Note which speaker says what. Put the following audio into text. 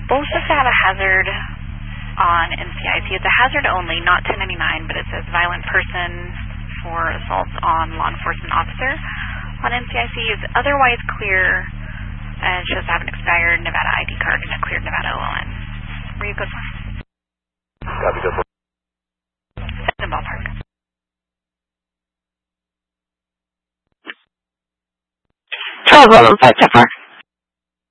Speaker 1: both of them have a hazard on NCIC. It's a hazard only, not 1099, but it says violent person for assaults on law enforcement officer. On NCIC is otherwise clear and shows to have an expired Nevada ID card and a cleared Nevada OLN. Were you good one?
Speaker 2: Copy, good one.
Speaker 1: Second ballpark.
Speaker 3: Charles 115 10 4.